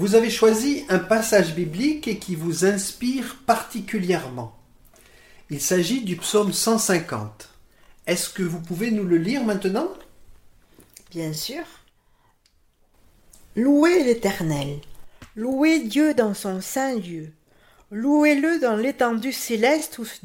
Vous avez choisi un passage biblique qui vous inspire particulièrement. Il s'agit du psaume 150. Est-ce que vous pouvez nous le lire maintenant ? Bien sûr. Louez l'Éternel. Louez Dieu dans son saint lieu. Louez-le dans l'étendue céleste où